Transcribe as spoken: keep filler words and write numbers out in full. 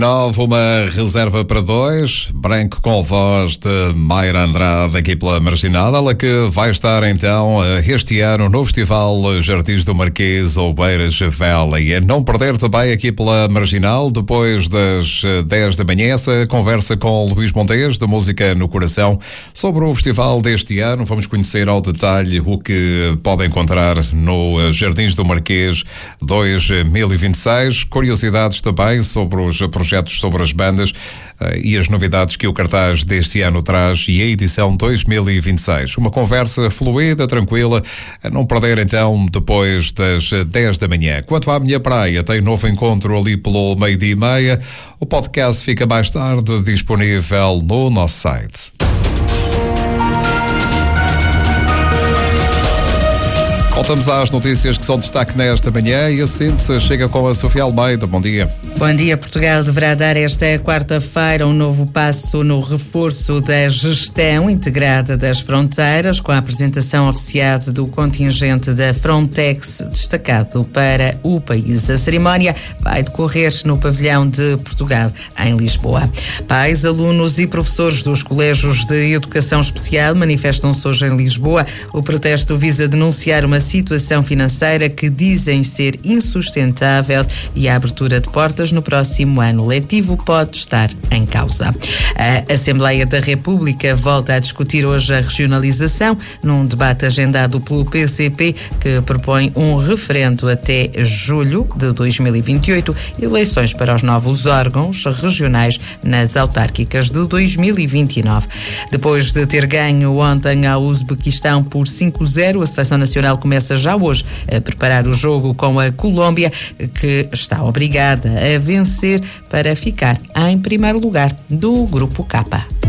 Nove, uma reserva para dois, branco com voz de Mayra Andrade aqui pela Marginal, ela que vai estar então este ano no Festival Jardins do Marquês Oeiras Valley. E não perder também aqui pela Marginal, depois das dez da manhã, essa conversa com Luís Montes, da Música no Coração, sobre o festival deste ano. Vamos conhecer ao detalhe o que pode encontrar no Jardins do Marquês dois mil e vinte e seis, curiosidades também sobre os projetos sobre as bandas uh, e as novidades que o cartaz deste ano traz e a edição dois mil e vinte e seis. Uma conversa fluida, tranquila, a não perder então depois das dez da manhã. Quanto à minha praia, tem novo encontro ali pelo meio-dia e meia. O podcast fica mais tarde disponível no nosso site. Voltamos às notícias que são destaque nesta manhã e a síntese chega com a Sofia Almeida. Bom dia. Bom dia. Portugal deverá dar esta quarta-feira um novo passo no reforço da gestão integrada das fronteiras, com a apresentação oficiada do contingente da Frontex destacado para o país. A cerimónia vai decorrer no pavilhão de Portugal, em Lisboa. Pais, alunos e professores dos colégios de educação especial manifestam-se hoje em Lisboa. O protesto visa denunciar uma situação financeira que dizem ser insustentável e a abertura de portas no próximo ano letivo pode estar em causa. A Assembleia da República volta a discutir hoje a regionalização num debate agendado pelo P C P que propõe um referendo até julho de dois mil e vinte e oito, eleições para os novos órgãos regionais nas autárquicas de dois mil e vinte e nove. Depois de ter ganho ontem ao Uzbequistão por cinco a zero, a Seleção Nacional começa já hoje a preparar o jogo com a Colômbia, que está obrigada a vencer para ficar em primeiro lugar do Grupo K.